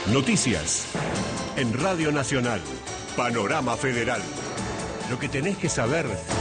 Noticias. En Radio Nacional. Panorama Federal. Lo que tenés que saber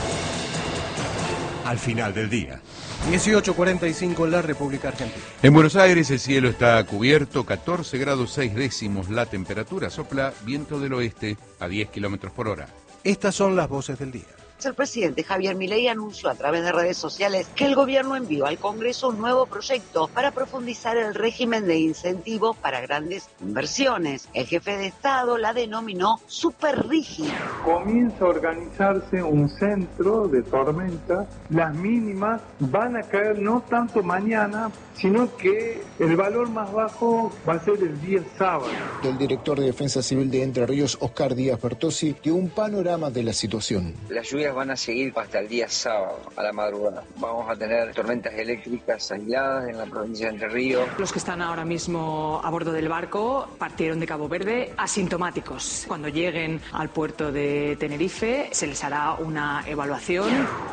al final del día. 18:45 en la República Argentina. En Buenos Aires el cielo está cubierto, 14 grados 6 décimos la temperatura, sopla viento del oeste a 10 kilómetros por hora. Estas son las voces del día. El presidente Javier Milei anunció a través de redes sociales que el gobierno envió al Congreso un nuevo proyecto para profundizar el régimen de incentivos para grandes inversiones. El jefe de Estado la denominó súper rígida. Comienza a organizarse un centro de tormenta. Las mínimas van a caer no tanto mañana, sino que el valor más bajo va a ser el día sábado. El director de Defensa Civil de Entre Ríos, Oscar Díaz Bertossi, dio un panorama de la situación. Las lluvias van a seguir hasta el día sábado, a la madrugada. Vamos a tener tormentas eléctricas aisladas en la provincia de Entre Ríos. Los que están ahora mismo a bordo del barco partieron de Cabo Verde asintomáticos. Cuando lleguen al puerto de Tenerife se les hará una evaluación.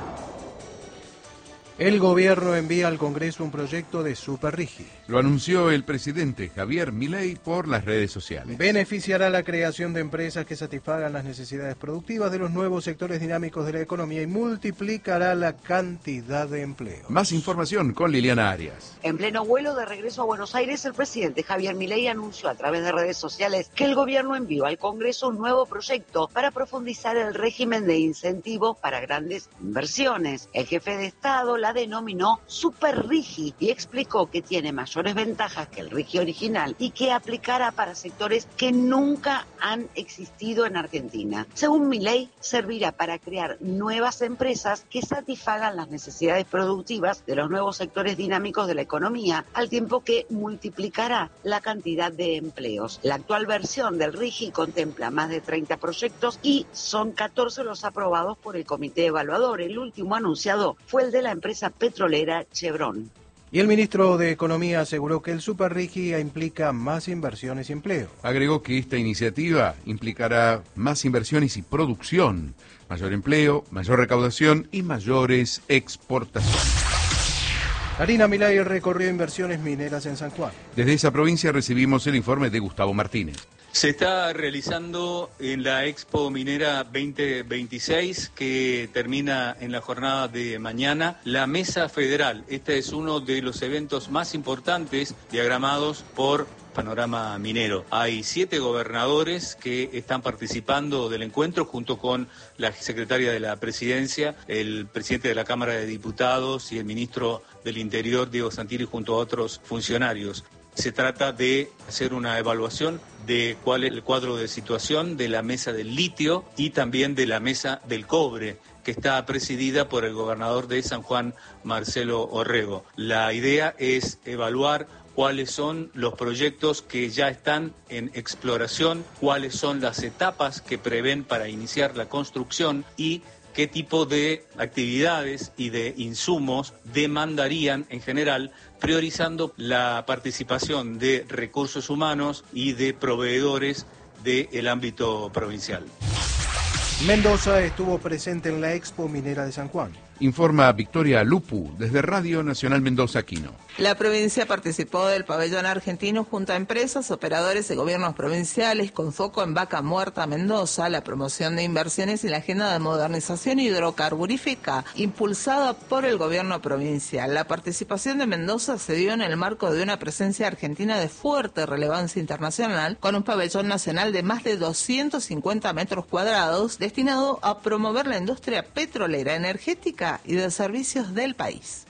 El gobierno envía al Congreso un proyecto de Superrigi. Lo anunció el presidente Javier Milei por las redes sociales. Beneficiará la creación de empresas que satisfagan las necesidades productivas de los nuevos sectores dinámicos de la economía y multiplicará la cantidad de empleo. Más información con Liliana Arias. En pleno vuelo de regreso a Buenos Aires, el presidente Javier Milei anunció a través de redes sociales que el gobierno envió al Congreso un nuevo proyecto para profundizar el régimen de incentivos para grandes inversiones. El jefe de Estado la denominó Super Rigi y explicó que tiene mayores ventajas que el Rigi original y que aplicará para sectores que nunca han existido en Argentina. Según Milei, servirá para crear nuevas empresas que satisfagan las necesidades productivas de los nuevos sectores dinámicos de la economía, al tiempo que multiplicará la cantidad de empleos. La actual versión del Rigi contempla más de 30 proyectos y son 14 los aprobados por el comité evaluador. El último anunciado fue el de la empresa petrolera Chevron. Y el ministro de Economía aseguró que el Superrigi implica más inversiones y empleo. Agregó que esta iniciativa implicará más inversiones y producción, mayor empleo, mayor recaudación y mayores exportaciones. Karina Milei recorrió inversiones mineras en San Juan. Desde esa provincia recibimos el informe de Gustavo Martínez. Se está realizando en la Expo Minera 2026, que termina en la jornada de mañana, la Mesa Federal. Este es uno de los eventos más importantes diagramados por Panorama Minero. Hay 7 gobernadores que están participando del encuentro junto con la secretaria de la Presidencia, el presidente de la Cámara de Diputados y el ministro del Interior, Diego Santilli, junto a otros funcionarios. Se trata de hacer una evaluación de cuál es el cuadro de situación de la mesa del litio y también de la mesa del cobre, que está presidida por el gobernador de San Juan, Marcelo Orrego. La idea es evaluar cuáles son los proyectos que ya están en exploración, cuáles son las etapas que prevén para iniciar la construcción y qué tipo de actividades y de insumos demandarían en general, priorizando la participación de recursos humanos y de proveedores del ámbito provincial. Mendoza estuvo presente en la Expo Minera de San Juan. Informa Victoria Lupu desde Radio Nacional Mendoza Quino. La provincia participó del pabellón argentino junto a empresas, operadores y gobiernos provinciales con foco en Vaca Muerta, Mendoza, la promoción de inversiones y la agenda de modernización hidrocarburífica impulsada por el gobierno provincial. La participación de Mendoza se dio en el marco de una presencia argentina de fuerte relevancia internacional con un pabellón nacional de más de 250 metros cuadrados destinado a promover la industria petrolera, energética y de servicios del país.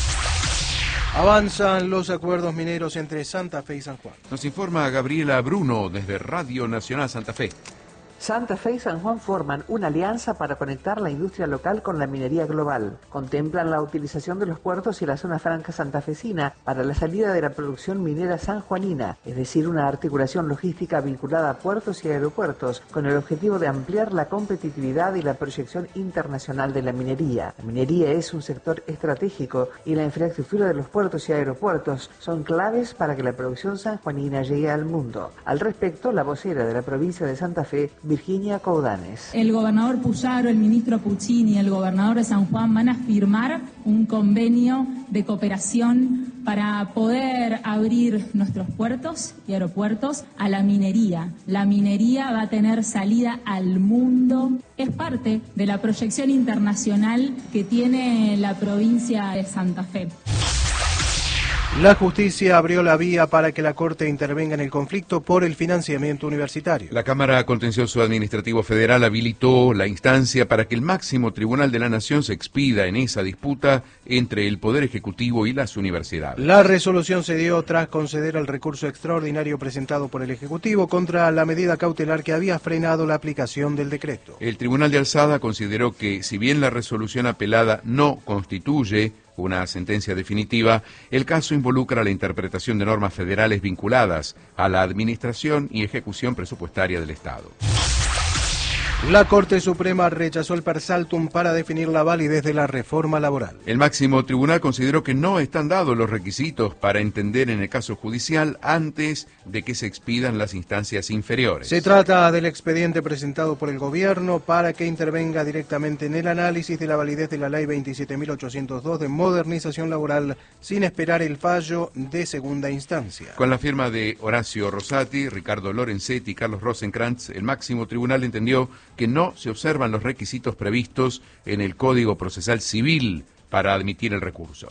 Avanzan los acuerdos mineros entre Santa Fe y San Juan. Nos informa Gabriela Bruno desde Radio Nacional Santa Fe. Santa Fe y San Juan forman una alianza para conectar la industria local con la minería global. Contemplan la utilización de los puertos y la zona franca santafesina para la salida de la producción minera sanjuanina, es decir, una articulación logística vinculada a puertos y aeropuertos con el objetivo de ampliar la competitividad y la proyección internacional de la minería. La minería es un sector estratégico y la infraestructura de los puertos y aeropuertos son claves para que la producción sanjuanina llegue al mundo. Al respecto, la vocera de la provincia de Santa Fe, Virginia Coudanes. El gobernador Puyaro, el ministro Puccini y el gobernador de San Juan van a firmar un convenio de cooperación para poder abrir nuestros puertos y aeropuertos a la minería. La minería va a tener salida al mundo. Es parte de la proyección internacional que tiene la provincia de Santa Fe. La justicia abrió la vía para que la Corte intervenga en el conflicto por el financiamiento universitario. La Cámara Contencioso Administrativo Federal habilitó la instancia para que el máximo tribunal de la Nación se expida en esa disputa entre el Poder Ejecutivo y las universidades. La resolución se dio tras conceder el recurso extraordinario presentado por el Ejecutivo contra la medida cautelar que había frenado la aplicación del decreto. El Tribunal de Alzada consideró que, si bien la resolución apelada no constituye una sentencia definitiva, el caso involucra la interpretación de normas federales vinculadas a la administración y ejecución presupuestaria del Estado. La Corte Suprema rechazó el per saltum para definir la validez de la reforma laboral. El máximo tribunal consideró que no están dados los requisitos para entender en el caso judicial antes de que se expidan las instancias inferiores. Se trata del expediente presentado por el gobierno para que intervenga directamente en el análisis de la validez de la Ley 27.802 de modernización laboral sin esperar el fallo de segunda instancia. Con la firma de Horacio Rosati, Ricardo Lorenzetti y Carlos Rosenkrantz, el máximo tribunal entendió que no se observan los requisitos previstos en el Código Procesal Civil para admitir el recurso.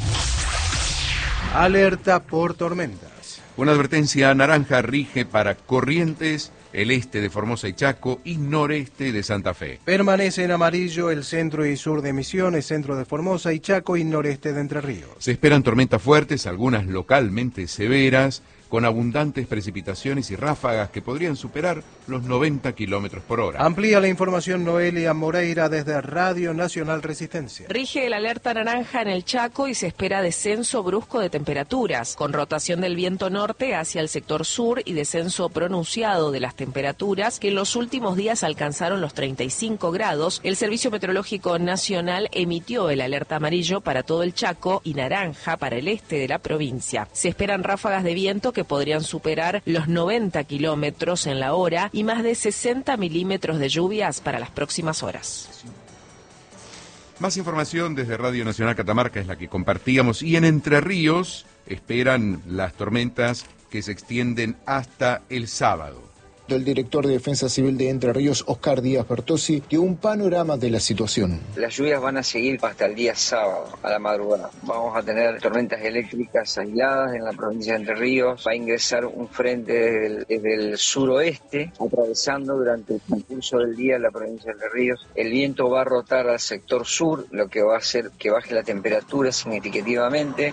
Alerta por tormentas. Una advertencia naranja rige para Corrientes, el este de Formosa y Chaco y noreste de Santa Fe. Permanece en amarillo el centro y sur de Misiones, centro de Formosa y Chaco y noreste de Entre Ríos. Se esperan tormentas fuertes, algunas localmente severas, con abundantes precipitaciones y ráfagas que podrían superar los 90 kilómetros por hora. Amplía la información Noelia Moreira desde Radio Nacional Resistencia. Rige el alerta naranja en el Chaco y se espera descenso brusco de temperaturas, con rotación del viento norte hacia el sector sur y descenso pronunciado de las temperaturas que en los últimos días alcanzaron los 35 grados. El Servicio Meteorológico Nacional emitió el alerta amarillo para todo el Chaco y naranja para el este de la provincia. Se esperan ráfagas de viento que podrían superar los 90 kilómetros en la hora y más de 60 milímetros de lluvias para las próximas horas. Más información desde Radio Nacional Catamarca es la que compartíamos, y en Entre Ríos esperan las tormentas que se extienden hasta el sábado. El director de Defensa Civil de Entre Ríos, Oscar Díaz Bertossi, dio un panorama de la situación. Las lluvias van a seguir hasta el día sábado, a la madrugada. Vamos a tener tormentas eléctricas aisladas en la provincia de Entre Ríos. Va a ingresar un frente desde el suroeste, atravesando durante el transcurso del día la provincia de Entre Ríos. El viento va a rotar al sector sur, lo que va a hacer que baje la temperatura significativamente.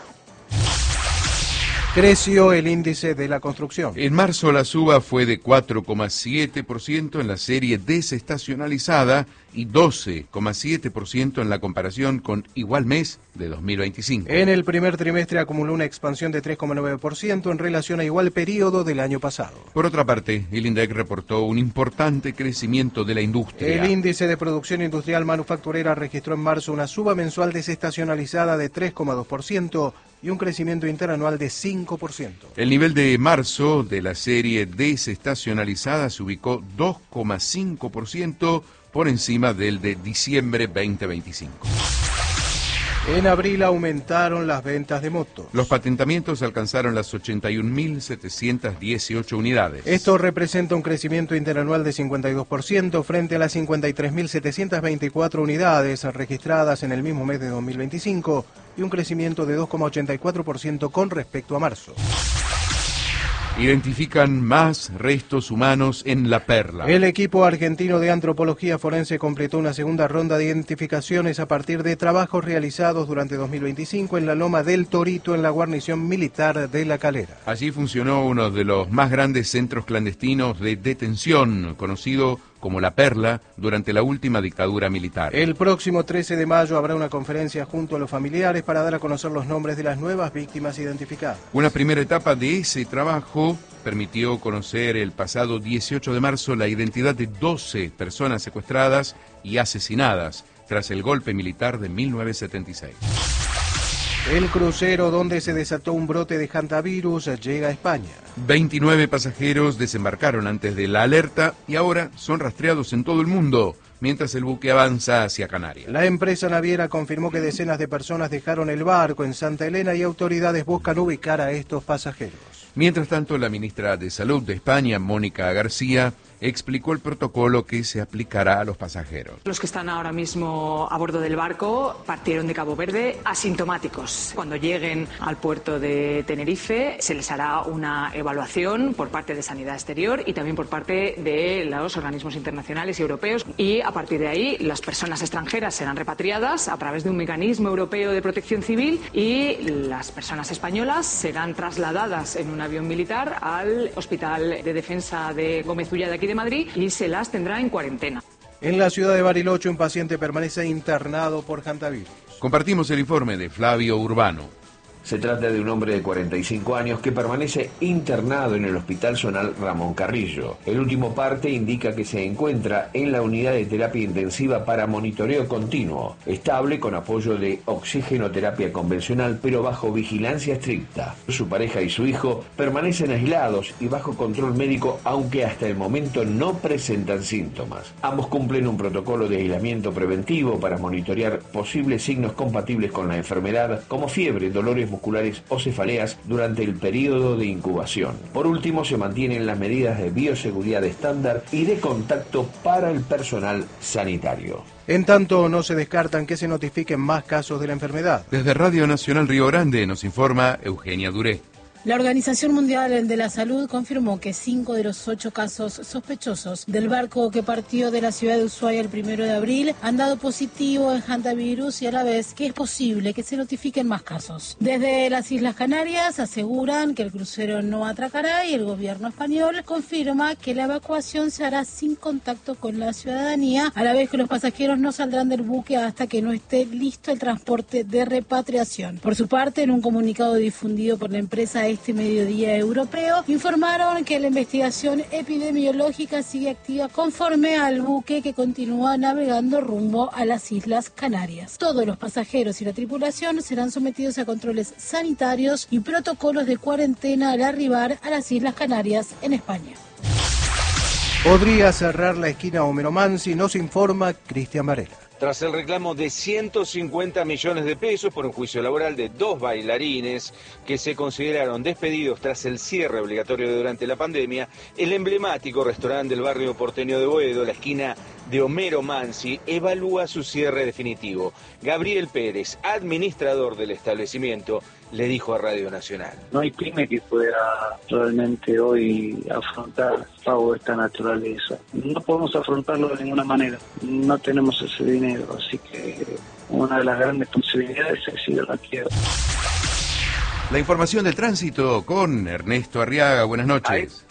Creció el índice de la construcción. En marzo la suba fue de 4,7% en la serie desestacionalizada y 12,7% en la comparación con igual mes de 2025. En el primer trimestre acumuló una expansión de 3,9% en relación a igual periodo del año pasado. Por otra parte, el INDEC reportó un importante crecimiento de la industria. El índice de producción industrial manufacturera registró en marzo una suba mensual desestacionalizada de 3,2% y un crecimiento interanual de 5%. El nivel de marzo de la serie desestacionalizada se ubicó 2,5% por encima del de diciembre 2025. En abril aumentaron las ventas de motos. Los patentamientos alcanzaron las 81.718 unidades. Esto representa un crecimiento interanual de 52% frente a las 53.724 unidades registradas en el mismo mes de 2025 y un crecimiento de 2,84% con respecto a marzo. Identifican más restos humanos en La Perla. El equipo argentino de antropología forense completó una segunda ronda de identificaciones a partir de trabajos realizados durante 2025 en la Loma del Torito, en la guarnición militar de La Calera. Allí funcionó uno de los más grandes centros clandestinos de detención, conocido como La Perla, durante la última dictadura militar. El próximo 13 de mayo habrá una conferencia junto a los familiares para dar a conocer los nombres de las nuevas víctimas identificadas. Una primera etapa de ese trabajo permitió conocer el pasado 18 de marzo la identidad de 12 personas secuestradas y asesinadas tras el golpe militar de 1976. El crucero donde se desató un brote de hantavirus llega a España. 29 pasajeros desembarcaron antes de la alerta y ahora son rastreados en todo el mundo, mientras el buque avanza hacia Canarias. La empresa naviera confirmó que decenas de personas dejaron el barco en Santa Elena y autoridades buscan ubicar a estos pasajeros. Mientras tanto, la ministra de Salud de España, Mónica García, explicó el protocolo que se aplicará a los pasajeros. Los que están ahora mismo a bordo del barco partieron de Cabo Verde asintomáticos. Cuando lleguen al puerto de Tenerife se les hará una evaluación por parte de Sanidad Exterior y también por parte de los organismos internacionales y europeos, y a partir de ahí las personas extranjeras serán repatriadas a través de un mecanismo europeo de protección civil y las personas españolas serán trasladadas en un avión militar al Hospital de Defensa de Gómez Ulla de aquí de Madrid y se las tendrá en cuarentena. En la ciudad de Bariloche, un paciente permanece internado por hantavirus. Compartimos el informe de Flavio Urbano. Se trata de un hombre de 45 años que permanece internado en el Hospital Zonal Ramón Carrillo. El último parte indica que se encuentra en la unidad de terapia intensiva para monitoreo continuo, estable con apoyo de oxigenoterapia convencional, pero bajo vigilancia estricta. Su pareja y su hijo permanecen aislados y bajo control médico, aunque hasta el momento no presentan síntomas. Ambos cumplen un protocolo de aislamiento preventivo para monitorear posibles signos compatibles con la enfermedad, como fiebre, dolores musculares o cefaleas durante el periodo de incubación. Por último, se mantienen las medidas de bioseguridad estándar y de contacto para el personal sanitario. En tanto, no se descartan que se notifiquen más casos de la enfermedad. Desde Radio Nacional Río Grande nos informa Eugenia Duré. La Organización Mundial de la Salud confirmó que 5 de los 8 casos sospechosos del barco que partió de la ciudad de Ushuaia el 1 de abril han dado positivo en hantavirus y a la vez que es posible que se notifiquen más casos. Desde las Islas Canarias aseguran que el crucero no atracará y el gobierno español confirma que la evacuación se hará sin contacto con la ciudadanía, a la vez que los pasajeros no saldrán del buque hasta que no esté listo el transporte de repatriación. Por su parte, en un comunicado difundido por la empresa este mediodía europeo, informaron que la investigación epidemiológica sigue activa conforme al buque que continúa navegando rumbo a las Islas Canarias. Todos los pasajeros y la tripulación serán sometidos a controles sanitarios y protocolos de cuarentena al arribar a las Islas Canarias en España. Podría cerrar la esquina Homero Mansi, nos informa Cristian Varela. Tras el reclamo de 150 millones de pesos por un juicio laboral de 2 bailarines que se consideraron despedidos tras el cierre obligatorio durante la pandemia, el emblemático restaurante del barrio porteño de Boedo, la esquina de Homero Mansi, evalúa su cierre definitivo. Gabriel Pérez, administrador del establecimiento, le dijo a Radio Nacional: no hay pyme que pueda realmente hoy afrontar pago de esta naturaleza. No podemos afrontarlo de ninguna manera. No tenemos ese dinero, así que una de las grandes posibilidades es ir a la quiebra. La información del tránsito con Ernesto Arriaga. Buenas noches.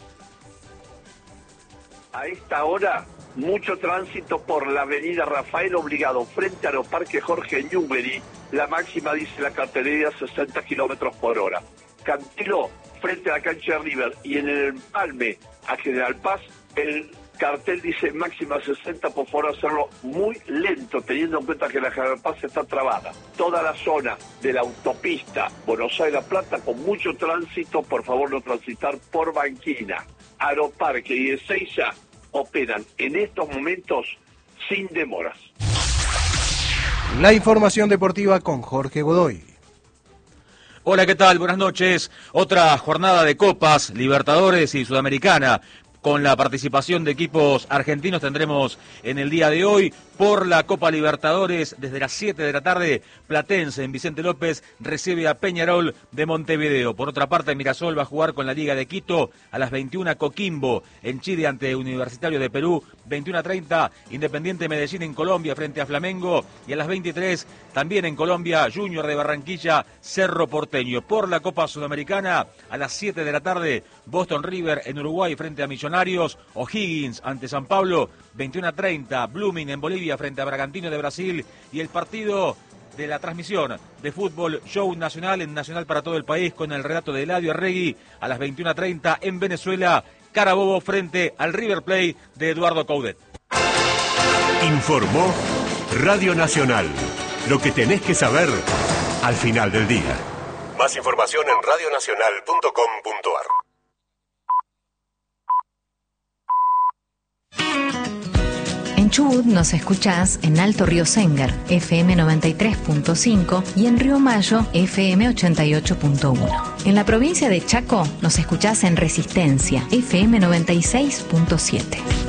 A esta hora, mucho tránsito por la avenida Rafael Obligado, frente a Aeroparque Jorge Newbery. La máxima, dice la cartelería, 60 kilómetros por hora. Cantilo, frente a la cancha de River. Y en el empalme a General Paz, el cartel dice máxima 60, por favor hacerlo muy lento, teniendo en cuenta que la General Paz está trabada. Toda la zona de la autopista Buenos Aires-La Plata con mucho tránsito, por favor no transitar por Banquina. Aeroparque y Ezeiza operan en estos momentos sin demoras. La información deportiva con Jorge Godoy. Hola, ¿qué tal? Buenas noches. Otra jornada de Copas, Libertadores y Sudamericana. Con la participación de equipos argentinos tendremos en el día de hoy por la Copa Libertadores desde las 7 de la tarde. Platense en Vicente López recibe a Peñarol de Montevideo. Por otra parte, Mirasol va a jugar con la Liga de Quito a las 21. Coquimbo en Chile ante Universitario de Perú. 21:30 Independiente Medellín en Colombia frente a Flamengo. Y a las 23 también en Colombia Junior de Barranquilla, Cerro Porteño. Por la Copa Sudamericana a las 7 de la tarde Boston River en Uruguay frente a Millonarios. O'Higgins ante San Pablo. 21:30 Blooming en Bolivia frente a Bragantino de Brasil. Y el partido de la transmisión de fútbol Show Nacional en Nacional para todo el país con el relato de Eladio Arregui a las 21:30 en Venezuela. Carabobo frente al River Plate de Eduardo Coudet. Informó Radio Nacional. Lo que tenés que saber al final del día. Más información en radionacional.com.ar. En Chubut nos escuchás en Alto Río Sénger, FM 93.5 y en Río Mayo, FM 88.1. En la provincia de Chaco nos escuchás en Resistencia, FM 96.7.